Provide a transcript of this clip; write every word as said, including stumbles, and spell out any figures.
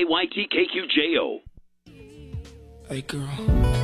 Y T K Q J O. Hey, girl.